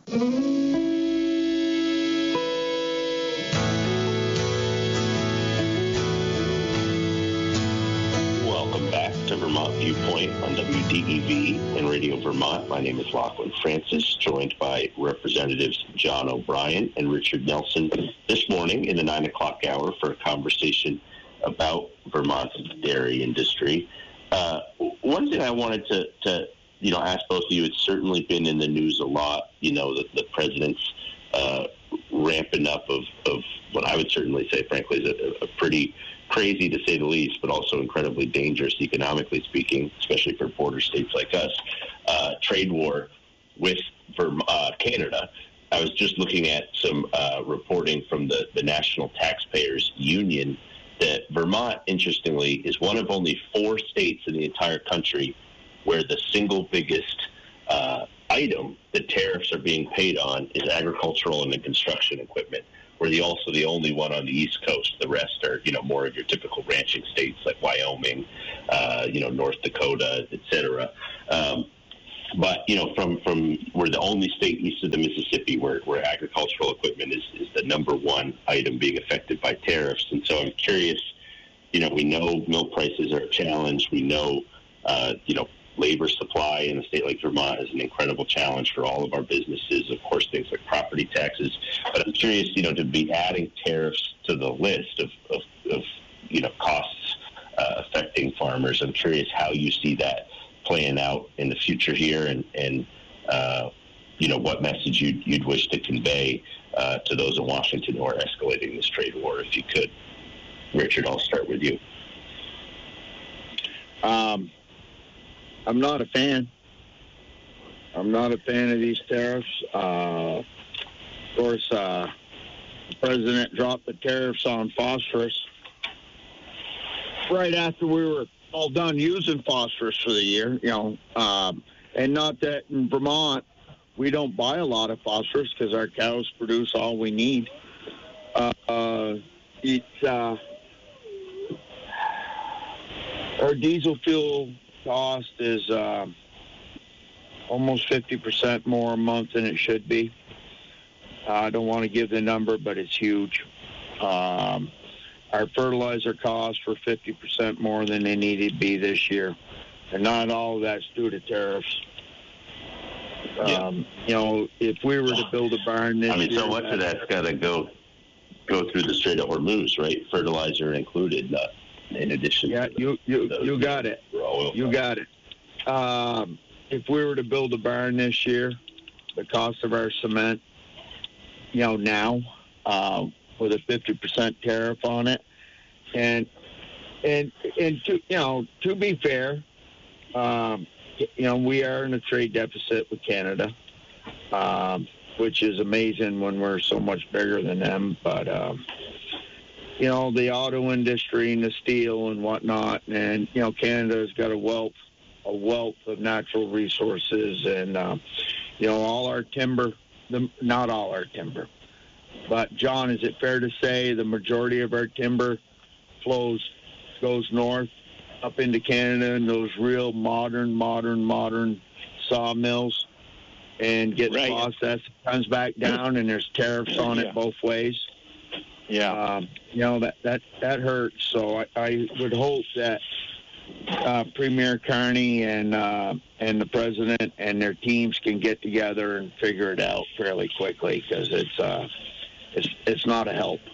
Vermont Viewpoint on W D E V and Radio Vermont. My name is Lachlan Francis, joined by Representatives John O'Brien and Richard Nelson this morning in the nine o'clock hour for a conversation about Vermont's dairy industry. Uh, one thing I wanted to, to you know, ask both of you. It's certainly been in the news a lot. You know, the, the president's uh, ramping up of, of what I would certainly say, frankly, is a, a pretty crazy, to say the least, but also incredibly dangerous economically speaking, especially for border states like us, uh, trade war with for uh, Canada. I was just looking at some uh, reporting from the, the National Taxpayers Union that Vermont, interestingly, is one of only four states in the entire country where the single biggest uh, item that tariffs are being paid on is agricultural and the construction equipment. We're the, also the only one on the East Coast. The rest are, you know, more of your typical ranching states like Wyoming, uh, you know, North Dakota, et cetera. Um, But, you know, from, from we're the only state east of the Mississippi where, where agricultural equipment is, is the number one item being affected by tariffs. And so I'm curious, you know, we know milk prices are a challenge. We know, uh, you know, labor supply in a state like Vermont is an incredible challenge for all of our businesses, of course, things like property taxes. But I'm curious, you know, to be adding tariffs to the list of, of, of you know, costs uh, affecting farmers. I'm curious how you see that playing out in the future here, and, and uh, you know, what message you'd, you'd wish to convey uh, to those in Washington who are escalating this trade war, if you could. Richard, I'll start with you. Um, I'm not a fan. I'm not a fan of these tariffs. Uh, of course, uh, the president dropped the tariffs on phosphorus right after we were all done using phosphorus for the year, you know, um, and not that in Vermont we don't buy a lot of phosphorus because our cows produce all we need. Uh, uh, it's uh, our diesel fuel cost is uh, almost fifty percent more a month than it should be. Uh, I don't want to give the number, but it's huge. Um, Our fertilizer costs were fifty percent more than they needed to be this year. And not all of that's due to tariffs. Yeah. Um, you know, if we were to build a barn this I mean, year... so much of that's got to go go through the Strait of Hormuz, right? Fertilizer included, uh, in addition yeah, to... you, you, the, you got it. You got it. Um, if we were to build a barn this year, the cost of our cement, you know, now... Uh, with a fifty percent tariff on it. And, and, and to, you know, to be fair, um, you know, we are in a trade deficit with Canada, um, which is amazing when we're so much bigger than them. But, um, you know, the auto industry and the steel and whatnot, and, you know, Canada's got a wealth, a wealth of natural resources, and, um, you know, all our timber, the, not all our timber, but, John, is it fair to say the majority of our timber flows, goes north up into Canada in those real modern, modern, modern sawmills and gets right. processed, comes back down, and there's tariffs on yeah. it both ways? Yeah. Um, you know, that, that, that hurts. So I, I would hope that uh, Premier Carney and uh, and the president and their teams can get together and figure it out fairly quickly, because it's... Uh, It's, it's not a help.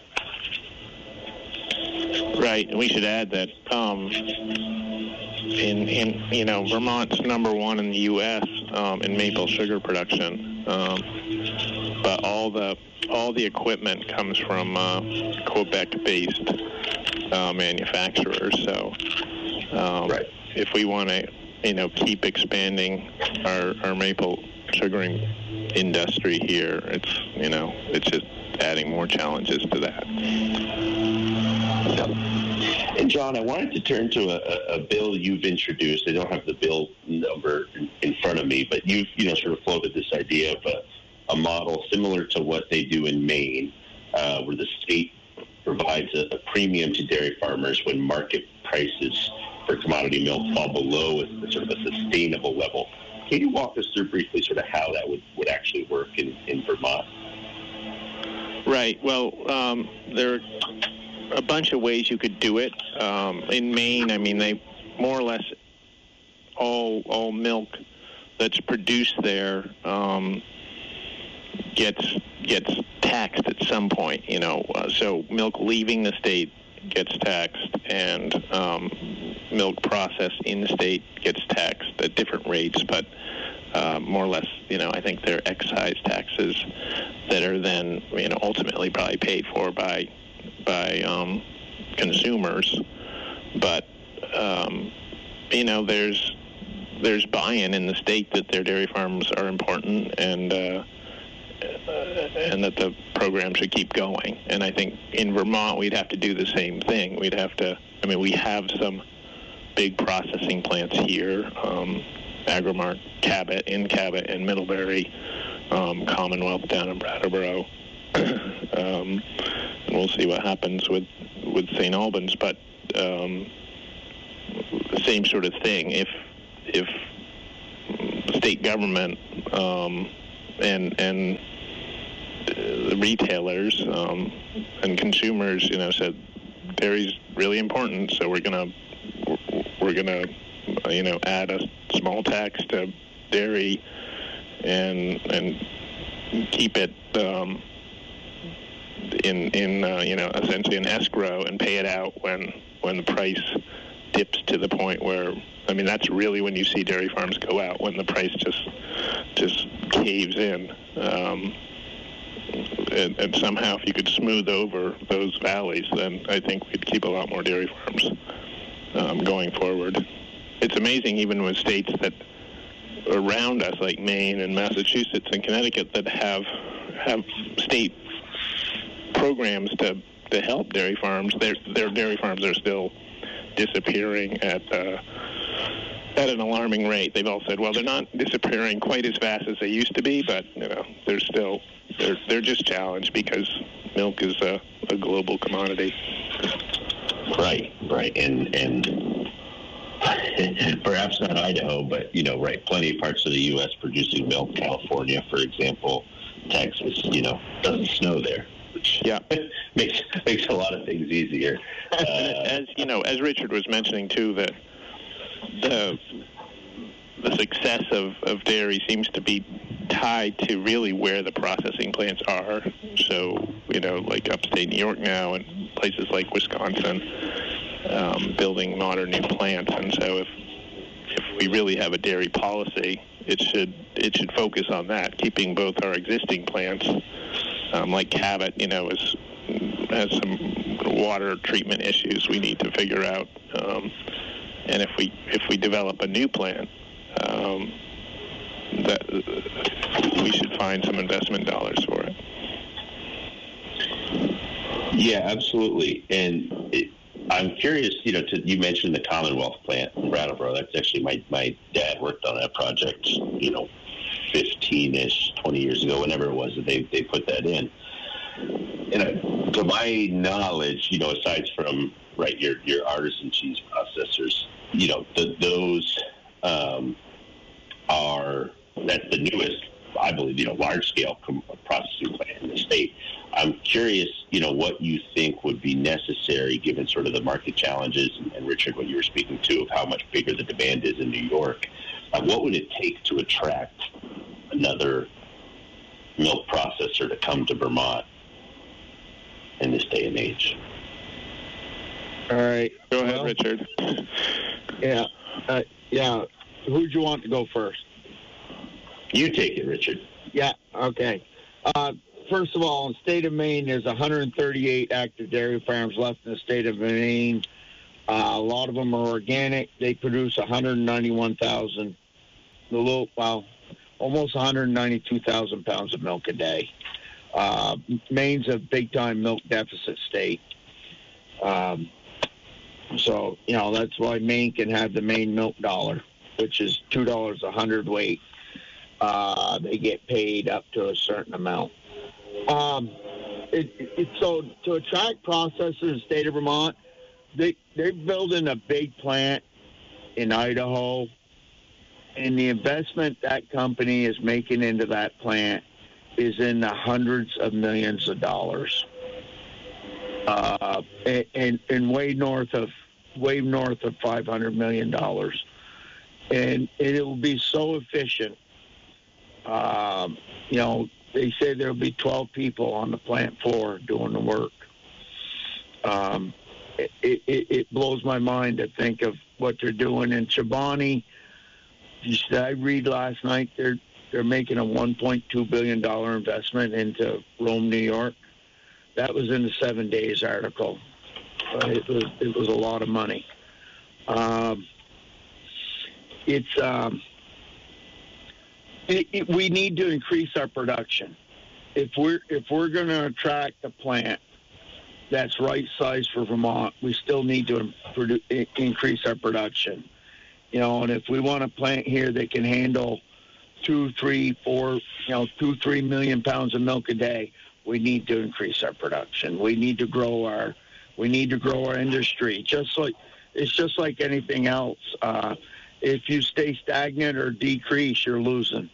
Right, and we should add that um, in in you know Vermont's number one in the U S um, in maple sugar production, um, but all the all the equipment comes from uh, Quebec-based uh, manufacturers. So, um, right. if we want to you know keep expanding our our maple sugaring industry here, it's you know it's just adding more challenges to that. And John, I wanted to turn to a, a bill you've introduced. I don't have the bill number in front of me, but you've you know sort of floated this idea of a, a model similar to what they do in Maine, uh, where the state provides a, a premium to dairy farmers when market prices for commodity milk fall below a, sort of a sustainable level. Can you walk us through briefly sort of how that would, would actually work in, in Vermont? Right. Well, um, there are a bunch of ways you could do it. Um, in Maine, I mean, they more or less all all milk that's produced there um, gets gets taxed at some point. You know, uh, so milk leaving the state gets taxed, and um, milk processed in-state gets taxed at different rates, but uh, more or less, you know, I think they're excise taxes that are then, you know, ultimately probably paid for by by um, consumers. But um, you know, there's there's buy-in in the state that their dairy farms are important, and uh, and that the program should keep going. And I think in Vermont we'd have to do the same thing. We'd have to. I mean, we have some big processing plants here, um, Agrimark, Cabot, in Cabot, and Middlebury, um, Commonwealth down in Brattleboro. um, and we'll see what happens with, with Saint Albans. But um, the same sort of thing. If if the state government um, and and the retailers um, and consumers, you know, said dairy's really important, so we're gonna we're gonna you know add a small tax to dairy and and keep it um, in in uh, you know essentially an escrow and pay it out when when the price dips to the point where, I mean, that's really when you see dairy farms go out, when the price just just caves in. Um, and, and somehow if you could smooth over those valleys, then I think we'd keep a lot more dairy farms um, going forward. It's amazing, even with states that around us, like Maine and Massachusetts and Connecticut, that have have state programs to, to help dairy farms, their, their dairy farms are still disappearing at uh, at an alarming rate. They've all said, well, they're not disappearing quite as fast as they used to be, but you know, they're still they're they're just challenged because milk is a, a global commodity. Right, right, and and perhaps not Idaho, but you know, right, plenty of parts of the U S producing milk. California, for example, Texas, you know, doesn't snow there. Which yeah. makes makes a lot of things easier. Uh, as you know, as Richard was mentioning too, that the the success of, of dairy seems to be tied to really where the processing plants are. So, you know, like upstate New York now and places like Wisconsin, um, building modern new plants. And so if if we really have a dairy policy, it should it should focus on that, keeping both our existing plants, um, like Cabot, you know, is has some water treatment issues we need to figure out. Um, and if we if we develop a new plant, um, that we should find some investment dollars for it. Yeah, absolutely. And it, I'm curious, you know, to, you mentioned the Commonwealth plant in Brattleboro. That's actually my, my dad worked on that project, you know, fifteen-ish, twenty years ago, whenever it was that they, they put that in. And uh, to my knowledge, you know, aside from, right, your, your artisan cheese processors, you know, the, those um, are, that's the newest, I believe, you know, large-scale com- processing plant in the state. I'm curious, you know, what you think would be necessary given sort of the market challenges, and, and Richard, what you were speaking to, of how much bigger the demand is in New York. Uh, what would it take to attract another milk processor to come to Vermont in this day and age? All right. Go ahead, well, Richard. Yeah. Uh, yeah. Who'd you want to go first? You take it, Richard. Yeah. Okay. Uh, First of all, in the state of Maine, there's one hundred thirty-eight active dairy farms left in the state of Maine. Uh, a lot of them are organic. They produce one hundred ninety-one thousand, the little, well, almost one hundred ninety-two thousand pounds of milk a day. Uh, Maine's a big-time milk deficit state. Um, so, you know, that's why Maine can have the Maine milk dollar, which is two dollars a hundredweight. Uh, they get paid up to a certain amount. Um, it, it, so to attract processors in the state of Vermont, they, they're building a big plant in Idaho, and the investment that company is making into that plant is in the hundreds of millions of dollars, uh, and, and, and way north of way north of five hundred million dollars, and, and it will be so efficient. Um, you know. They say there'll be twelve people on the plant floor doing the work. Um, it, it, it blows my mind to think of what they're doing in Chobani. I read last night they're they're making a one point two billion dollars investment into Rome, New York. That was in the Seven Days article. Uh, it was it was a lot of money. Um, it's um, it, it, we need to increase our production. If we're if we're going to attract a plant that's right sized for Vermont, we still need to produ- increase our production. You know, and if we want a plant here that can handle two, three, four, you know, two, three million pounds of milk a day, we need to increase our production. We need to grow our, we need to grow our industry. Just like it's just like anything else. Uh, if you stay stagnant or decrease, you're losing.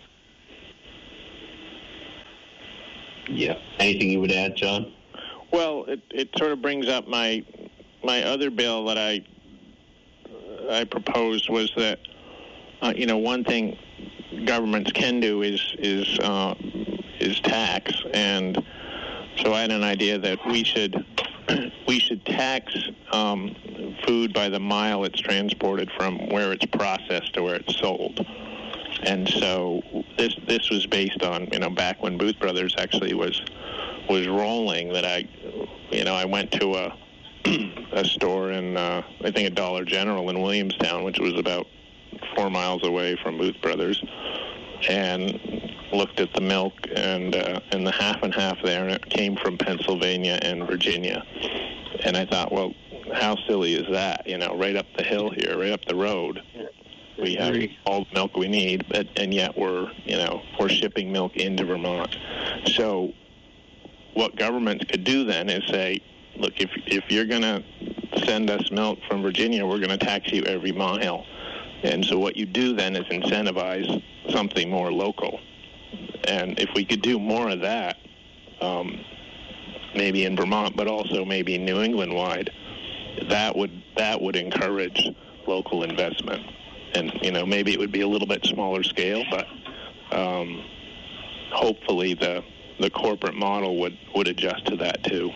Yeah. Anything you would add, John? Well, it, it sort of brings up my my other bill that I I proposed was that uh, you know one thing governments can do is is uh, is tax, and so I had an idea that we should we should tax um, food by the mile it's transported from where it's processed to where it's sold. And so this this was based on, you know, back when Booth Brothers actually was was rolling, that I, you know, I went to a a store in, uh, I think, a Dollar General in Williamstown, which was about four miles away from Booth Brothers, and looked at the milk and uh, and the half and half there, and it came from Pennsylvania and Virginia. And I thought, well, how silly is that? You know, right up the hill here, right up the road. We have all the milk we need, but, and yet we're, you know, we're shipping milk into Vermont. So what governments could do then is say, look, if if you're going to send us milk from Virginia, we're going to tax you every mile. And so what you do then is incentivize something more local. And if we could do more of that, um, maybe in Vermont, but also maybe New England-wide, that would that would encourage local investment. And, you know, maybe it would be a little bit smaller scale, but um, hopefully the the corporate model would, would adjust to that too.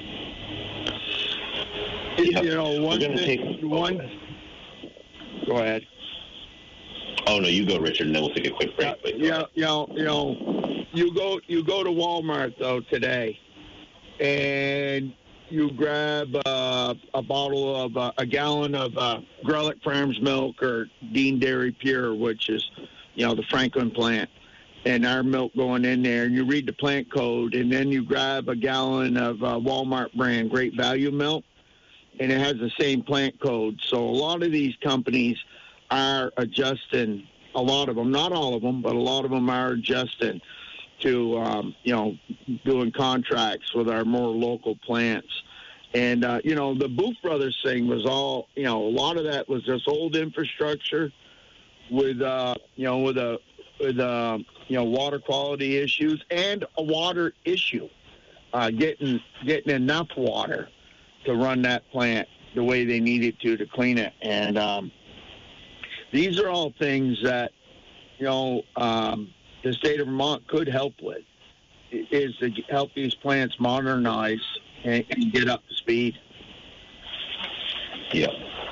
You know, one thing, take, one. Go ahead. Oh no, you go, Richard, and then we'll take a quick break. Yeah, yeah, you know, you know, you go you go to Walmart though today, and you grab uh, a bottle of uh, a gallon of uh, Grelick Farms milk or Dean Dairy Pure, which is, you know, the Franklin plant, and our milk going in there, and you read the plant code, and then you grab a gallon of uh, Walmart brand Great Value milk, and it has the same plant code. So a lot of these companies are adjusting, a lot of them, not all of them, but a lot of them are adjusting to, um, you know, doing contracts with our more local plants. And, uh, you know, the Booth Brothers thing was all, you know, a lot of that was just old infrastructure with, uh, you know, with a, with, uh, you know, water quality issues and a water issue, uh, getting, getting enough water to run that plant the way they needed to, to clean it. And, um, these are all things that, you know, um, the state of Vermont could help with, is to help these plants modernize and, and get up to speed. Yeah,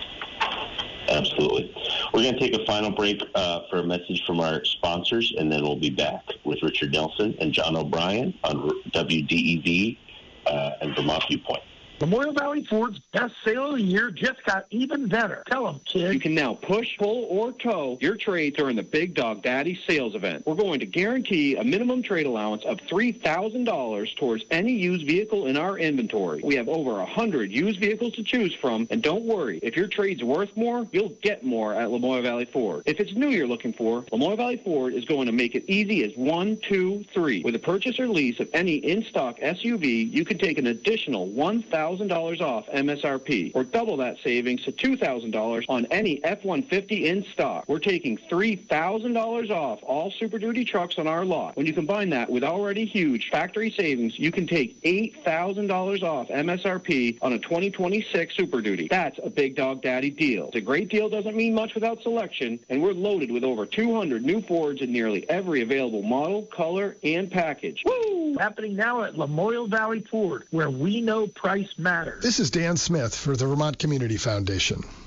absolutely. We're going to take a final break uh, for a message from our sponsors, and then we'll be back with Richard Nelson and John O'Brien on W D E V uh, and Vermont Viewpoint. Memorial Valley Ford's best sale of the year just got even better. Tell them, kid. You can now push, pull, or tow your trade during the Big Dog Daddy sales event. We're going to guarantee a minimum trade allowance of three thousand dollars towards any used vehicle in our inventory. We have over one hundred used vehicles to choose from, and don't worry, if your trade's worth more, you'll get more at Lamoille Valley Ford. If it's new you're looking for, Lamoille Valley Ford is going to make it easy as one, two, three. With a purchase or lease of any in-stock S U V, you can take an additional one thousand dollars off M S R P, or double that savings to two thousand dollars on any F one fifty in stock. We're taking three thousand dollars off all Super Duty trucks on our lot. When you combine that with already huge factory savings, you can take eight thousand dollars off M S R P on a twenty twenty-six Super Duty. That's a Big Dog Daddy deal. It's a great deal, doesn't mean much without selection, and we're loaded with over two hundred new Fords in nearly every available model, color, and package. Woo! Happening now at Lamoille Valley Ford, where we know price matters. This is Dan Smith for the Vermont Community Foundation.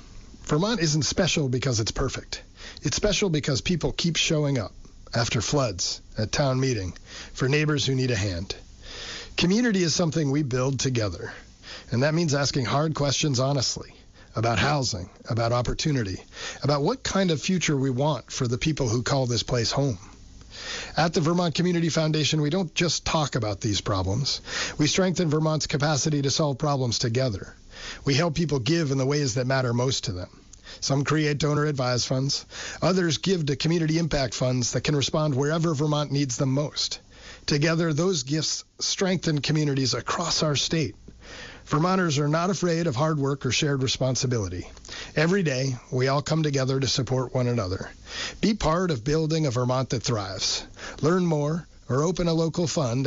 Vermont isn't special because it's perfect. It's special because people keep showing up after floods, at town meeting, for neighbors who need a hand. Community is something we build together, and that means asking hard questions honestly about housing, about opportunity, about what kind of future we want for the people who call this place home. At the Vermont Community Foundation, we don't just talk about these problems. We strengthen Vermont's capacity to solve problems together. We help people give in the ways that matter most to them. Some create donor-advised funds. Others give to community impact funds that can respond wherever Vermont needs them most. Together, those gifts strengthen communities across our state. Vermonters are not afraid of hard work or shared responsibility. Every day, we all come together to support one another. Be part of building a Vermont that thrives. Learn more or open a local fund